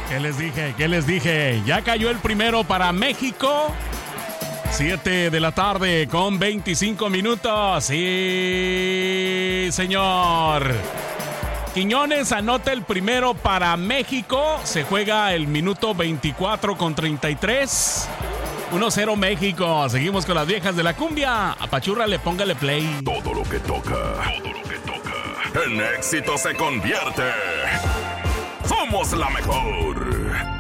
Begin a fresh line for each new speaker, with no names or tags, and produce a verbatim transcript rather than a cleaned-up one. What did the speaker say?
¿Qué les dije? ¿Qué les dije? Ya cayó el primero para México. siete de la tarde con veinticinco minutos. Sí, señor. Quiñones anota el primero para México. Se juega el minuto veinticuatro con treinta y tres. uno cero México. Seguimos con las viejas de la cumbia. Apachúrrale, póngale play.
Todo lo que toca, todo lo que toca, en éxito se convierte. Somos la mejor.